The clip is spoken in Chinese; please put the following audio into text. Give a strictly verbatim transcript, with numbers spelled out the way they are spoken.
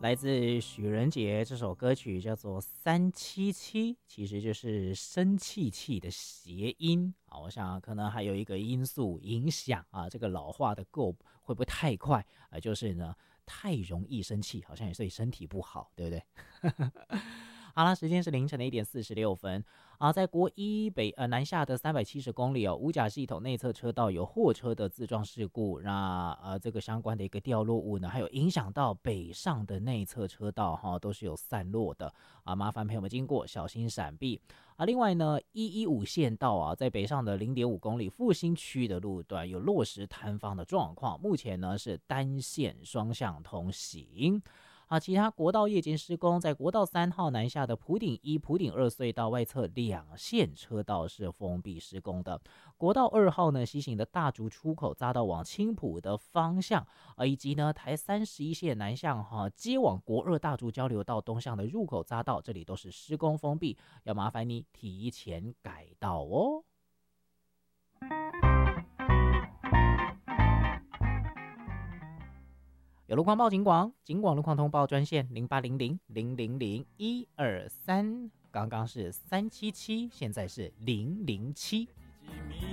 来自许仁杰这首歌曲叫做三七七，其实就是生气气的谐音啊。我想可能还有一个因素影响啊，这个老化的够会不会太快啊？就是呢，太容易生气，好像也对身体不好，对不对？好了，时间是凌晨的一点四十六分啊，在国一北呃南下的三百七十公里哦，五甲系统内侧车道有货车的自撞事故，那呃这个相关的一个掉落物呢，还有影响到北上的内侧车道哈、哦，都是有散落的啊，麻烦朋友们经过小心闪避啊。另外呢，一一五线道啊，在北上的零点五公里复兴区的路段有落石坍方的状况，目前呢是单线双向通行。啊，其他国道夜间施工，在国道三号南下的埔顶一、埔顶二隧道外侧两线车道是封闭施工的。国道二号呢，西行的大竹出口匝道往青埔的方向，啊，以及呢台三十一线南向哈、啊、接往国二大竹交流道东向的入口匝道，这里都是施工封闭，要麻烦你提前改道哦。有路况报警广，警广路况通报专线零八零零零零零一二三，刚刚是三七七，现在是零零七。